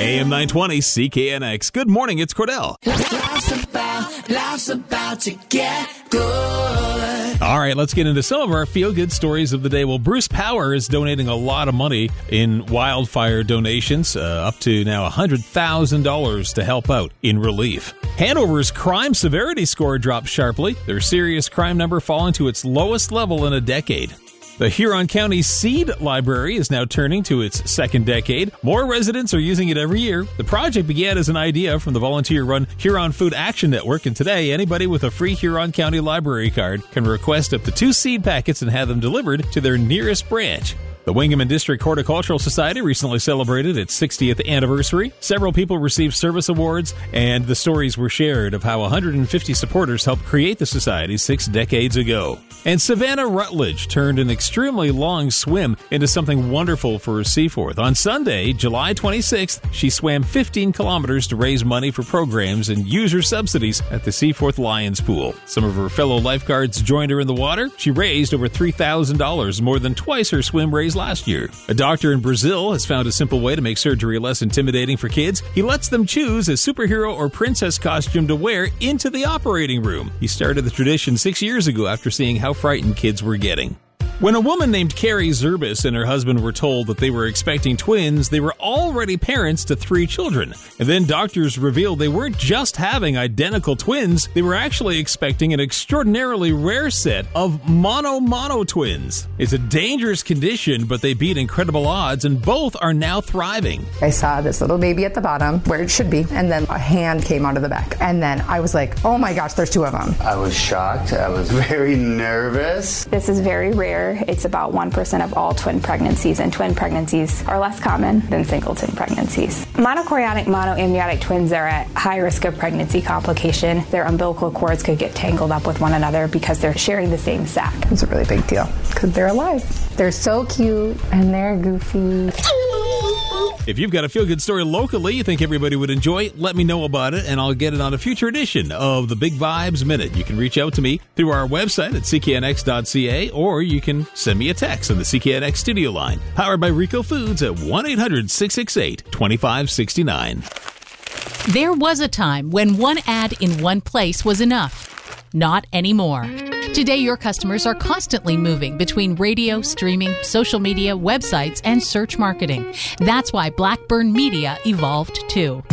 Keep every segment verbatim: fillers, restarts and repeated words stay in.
A M nine twenty C K N X. Good morning, it's Cordell. Life's about, life's about to get good. All right, let's get into some of our feel-good stories of the day. Well, Bruce Power is donating a lot of money in wildfire donations, uh, up to now one hundred thousand dollars to help out in relief. Hanover's crime severity score dropped sharply, their serious crime number falling to its lowest level in a decade. The Huron County Seed Library is now turning to its second decade. More residents are using it every year. The project began as an idea from the volunteer-run Huron Food Action Network, and today anybody with a free Huron County Library card can request up to two seed packets and have them delivered to their nearest branch. The Wingham and District Horticultural Society recently celebrated its sixtieth anniversary. Several people received service awards, and the stories were shared of how one hundred fifty supporters helped create the society six decades ago. And Savannah Rutledge turned an extremely long swim into something wonderful for Seaforth. On Sunday, July twenty-sixth, she swam fifteen kilometers to raise money for programs and user subsidies at the Seaforth Lions Pool. Some of her fellow lifeguards joined her in the water. She raised over three thousand dollars, more than twice her swim raise last year. A doctor in Brazil has found a simple way to make surgery less intimidating for kids. He lets them choose a superhero or princess costume to wear into the operating room. He started the tradition six years ago after seeing how frightened kids were getting. When a woman named Carrie Zerbis and her husband were told that they were expecting twins, they were already parents to three children. And then doctors revealed they weren't just having identical twins, they were actually expecting an extraordinarily rare set of mono-mono twins. It's a dangerous condition, but they beat incredible odds, and both are now thriving. I saw this little baby at the bottom, where it should be, and then a hand came out of the back. And then I was like, oh my gosh, there's two of them. I was shocked. I was very nervous. This is very rare. It's about one percent of all twin pregnancies, and twin pregnancies are less common than singleton pregnancies. Monochorionic monoamniotic twins are at high risk of pregnancy complication. Their umbilical cords could get tangled up with one another because they're sharing the same sac. It's a really big deal because they're alive. They're so cute and they're goofy. If you've got a feel-good story locally you think everybody would enjoy, let me know about it, and I'll get it on a future edition of the Big Vibes Minute. You can reach out to me through our website at c k n x dot c a, or you can send me a text on the C K N X studio line, powered by Rico Foods at one eight hundred six six eight two five six nine. There was a time when one ad in one place was enough. Not anymore. Today, your customers are constantly moving between radio, streaming, social media, websites, and search marketing. That's why Blackburn Media evolved too.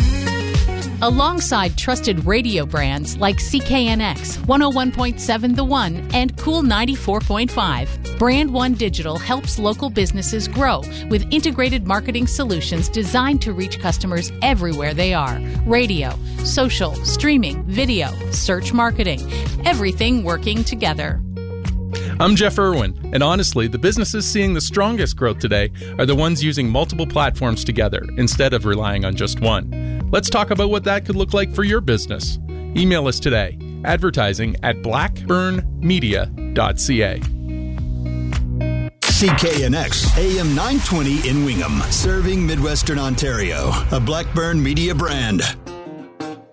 Alongside trusted radio brands like C K N X, one oh one point seven The One, and Cool ninety-four point five, Brand One Digital helps local businesses grow with integrated marketing solutions designed to reach customers everywhere they are. Radio, social, streaming, video, search marketing, everything working together. I'm Jeff Irwin, and honestly, the businesses seeing the strongest growth today are the ones using multiple platforms together instead of relying on just one. Let's talk about what that could look like for your business. Email us today, advertising at blackburn media dot c a. C K N X, A M nine twenty in Wingham, serving Midwestern Ontario, a Blackburn Media brand.